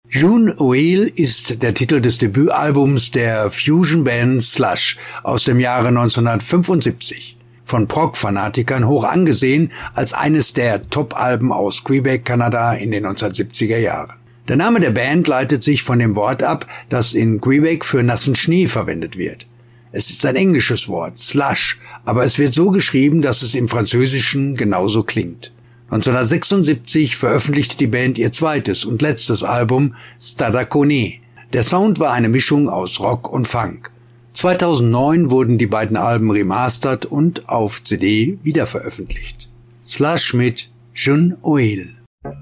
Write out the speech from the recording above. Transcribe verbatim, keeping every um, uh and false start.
June O'Heil ist der Titel des Debütalbums der Fusion-Band Slush aus dem Jahre neunzehnhundertfünfundsiebzig. Von Prog-Fanatikern hoch angesehen als eines der Top-Alben aus Quebec, Kanada in den neunzehnhundertsiebziger Jahren. Der Name der Band leitet sich von dem Wort ab, das in Quebec für nassen Schnee verwendet wird. Es ist ein englisches Wort, Slush, aber es wird so geschrieben, dass es im Französischen genauso klingt. neunzehnhundertsechsundsiebzig veröffentlichte die Band ihr zweites und letztes Album Stadacone. Der Sound war eine Mischung aus Rock und Funk. zweitausendneun wurden die beiden Alben remastert und auf C D wiederveröffentlicht. Slush mit June O'Heil.